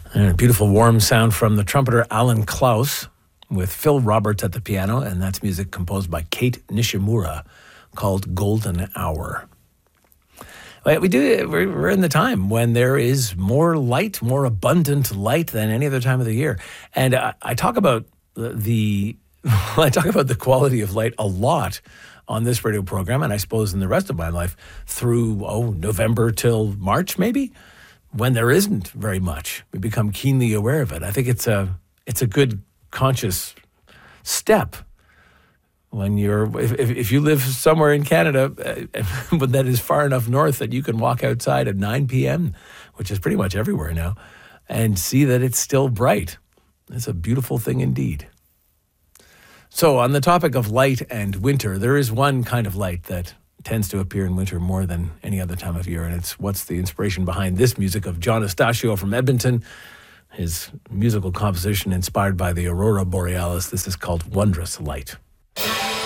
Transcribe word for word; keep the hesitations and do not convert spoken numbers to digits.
And a beautiful warm sound from the trumpeter Alan Klaus with Phil Roberts at the piano, and that's music composed by Kate Nishimura called Golden Hour. We do, we're in the time when there is more light, more abundant light than any other time of the year. And I, I talk about the, I talk about the quality of light a lot on this radio program, and I suppose in the rest of my life through, oh, November till March maybe, when there isn't very much. We become keenly aware of it. I think it's a, it's a good conscious step. When you're, if, if you live somewhere in Canada, uh, but that is far enough north that you can walk outside at nine p.m., which is pretty much everywhere now, and see that it's still bright. It's a beautiful thing indeed. So on the topic of light and winter, there is one kind of light that tends to appear in winter more than any other time of year, and it's what's the inspiration behind this music of John Estacio from Edmonton, his musical composition inspired by the Aurora Borealis. This is called Wondrous Light.